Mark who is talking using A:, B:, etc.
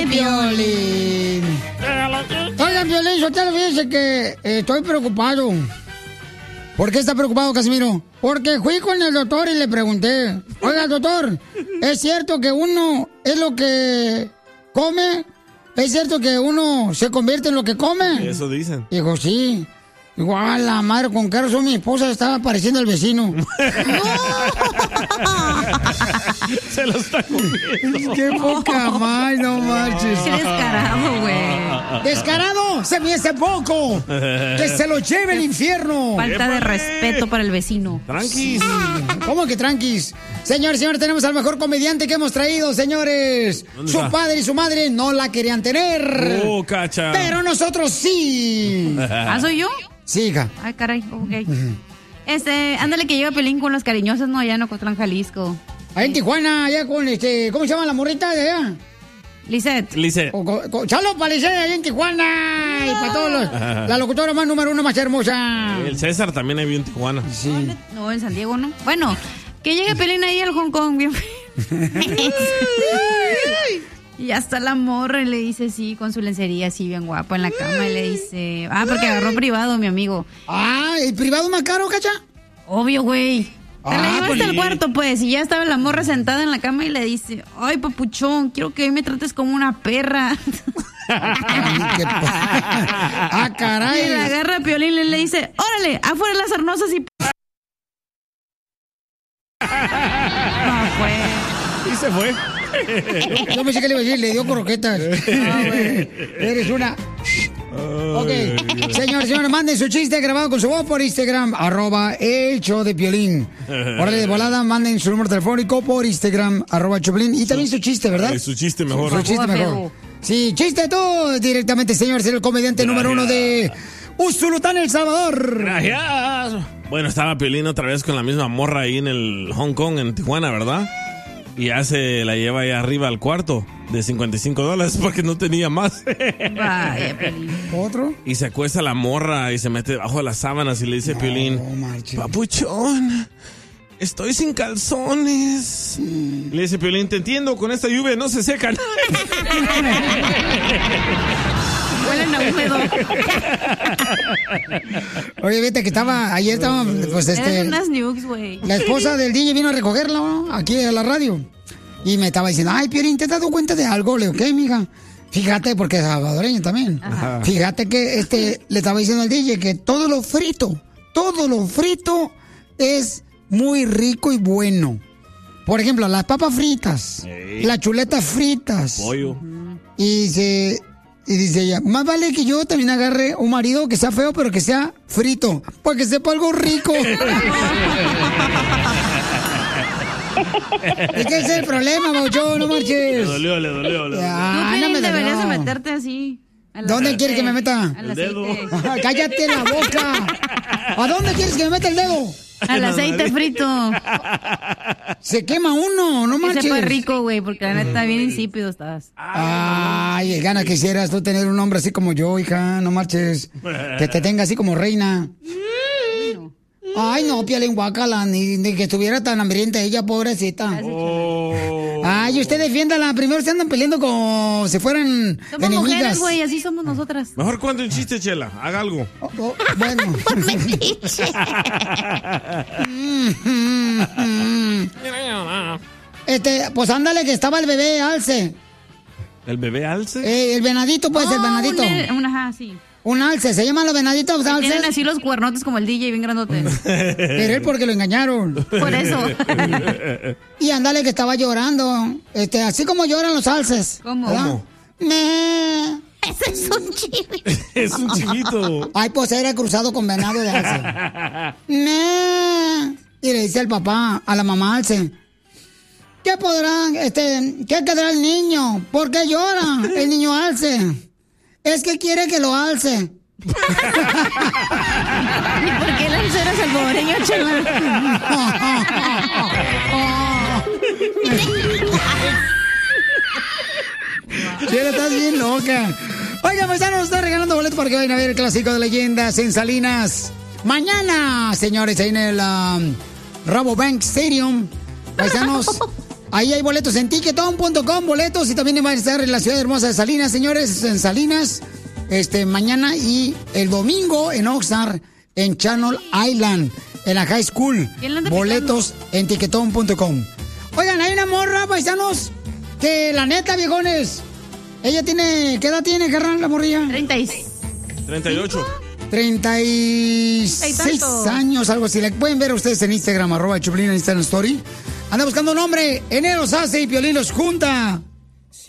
A: de Piolín. Oigan, Piolín, yo te lo dije que estoy preocupado. ¿Por qué está preocupado, Casimiro? Porque fui con el doctor y le pregunté, oiga, doctor, ¿es cierto que uno es lo que come? ¿Es cierto que uno se convierte en lo que come?
B: Eso dicen.
A: Dijo, sí. Igual la madre con qué razón mi esposa estaba pareciendo al vecino.
B: Se lo está comiendo.
A: Qué poca más, no manches.
C: Qué descarado, güey.
A: ¡Descarado! ¡Se me hace poco! ¡Que se lo lleve el infierno!
C: Falta de respeto para el vecino.
B: Tranquis.
A: ¿Cómo que tranquis? Señores, tenemos al mejor comediante que hemos traído, señores. Su padre y su madre no la querían tener.
B: Oh, cacha.
A: Pero nosotros sí.
C: ¿Ah, soy yo?
A: Sí, hija.
C: Ay, caray, ok. Ándale que llega Pelín con los cariñosos, no, allá en Ocotlán, Jalisco.
A: Ahí en Tijuana, allá con ¿cómo se llama la morrita de allá?
C: Lisette.
A: Saludos para Lisette allá en Tijuana. Y para todos los, la locutora más número uno más hermosa.
B: El César también hay en Tijuana.
A: Sí.
C: No, en San Diego, ¿no? Bueno, que llegue Pelín ahí al Hong Kong, bien. Y hasta la morra y le dice, sí, con su lencería así bien guapa en la cama. Y le dice, porque agarró privado, mi amigo.
A: ¿El privado más caro, cacha?
C: Obvio, güey. Te la llevaste al cuarto, pues. Y ya estaba la morra sentada en la cama y le dice, ay, papuchón, quiero que hoy me trates como una perra.
A: Caray.
C: Y le agarra a Piolín y le dice, órale, afuera las arnosas y... No fue.
B: Y se fue.
A: Yo pensé que le iba a decir, le dio croquetas. Eres una... Ok, señores, manden su chiste grabado con su voz por Instagram, @el show de Piolín. Órale, de volada, manden su número telefónico por Instagram, @Choplin. Y también su chiste, ¿verdad?
B: Su chiste mejor.
A: Su chiste mejor. Sí, chiste tú directamente, señores, el comediante número 1 de Usulután, El Salvador.
B: Gracias. Bueno, estaba Piolín otra vez con la misma morra ahí en el Hong Kong, en Tijuana, ¿verdad? Y ya se la lleva ahí arriba al cuarto de $55 porque no tenía más.
C: Vaya, Piolín.
A: ¿Otro?
B: Y se acuesta la morra y se mete debajo de las sábanas y le dice Piolín, papuchón, estoy sin calzones. Le dice Piolín, te entiendo, con esta lluvia no se secan.
C: Huelen a húmedo.
A: Oye, viste que ayer estaba, pues
C: Eran unas nukes, güey.
A: la esposa del DJ vino a recogerlo, ¿no? Aquí a la radio. Y me estaba diciendo, ay, Piolín, ¿te has dado cuenta de algo? Le digo, ¿qué, mija? Fíjate, porque es salvadoreño también.
C: Ajá.
A: Fíjate que le estaba diciendo al DJ que todo lo frito es muy rico y bueno. Por ejemplo, las papas fritas, las chuletas fritas.
B: Pollo.
A: Y dice ella, más vale que yo también agarre un marido que sea feo, pero que sea frito, para que sepa algo rico. Es que ese es el problema, Maucho, no marches.
B: Le dolió.
C: Tú,
A: No
C: Piolín,
A: me
C: deberías de
A: dolió.
C: meterte así.
A: ¿Dónde quieres que me meta?
C: Al
B: El dedo.
C: aceite.
A: Cállate la boca. ¿A dónde quieres que me meta el dedo?
C: Al aceite frito.
A: Se quema uno, no
C: Que
A: marches.
C: sepa rico, güey, porque la neta bien insípido estás.
A: Ay, gana quisieras tú tener un hombre así como yo, hija, no marches. Que te tenga así como reina. Ay, no, Piolín, guácala, ni que estuviera tan hambrienta ella, pobrecita. Ay, usted defiéndala. Primero se andan peleando como si fueran
C: Somos
A: enemigas.
C: mujeres, güey, así somos nosotras.
B: Mejor cuente un chiste, Chela. Haga algo.
A: Bueno. Pues ándale, que estaba el bebé alce.
B: ¿El bebé alce?
A: El venadito, pues, el venadito.
C: Ajá, sí.
A: Un alce, se llaman los venaditos
C: Que
A: alces.
C: tienen así los cuernotes como el DJ, bien grandote.
A: Pero él porque lo engañaron.
C: Por eso.
A: Y ándale que estaba llorando. Así como lloran los alces.
C: ¿Cómo?
A: ¿Verdad?
B: ¿Cómo?
C: Ese es un chivito.
B: Es un chiquito.
A: Ay, pues era cruzado con venado de alce. Y le dice el papá a la mamá alce. ¿Qué podrán, qué quedará el niño? ¿Por qué llora el niño alce? Es que quiere que lo alce.
C: ¿Y por qué el alce era salvadoreño, chaval?
A: Chela, estás bien loca. Oiga, pues ya nos está regalando boletos para que vayan a ver el clásico de leyendas en Salinas. Mañana, señores, ahí en el Rabobank Stadium. Paisanos, Ahí hay boletos en Tiquetón.com, boletos, y también va a estar en la ciudad hermosa de Salinas, señores, en Salinas, mañana y el domingo en Oxnard, en Channel Island, en la high school. Boletos en Tiquetón.com. Oigan, hay una morra, paisanos, que la neta, viejones, ella tiene, ¿qué edad tiene, carnal, la morrilla?
B: 38.
A: 36 años, algo así. La pueden ver ustedes en Instagram, @Choplin en Instagram Story. Anda buscando un hombre, enero Sase y Piolín los junta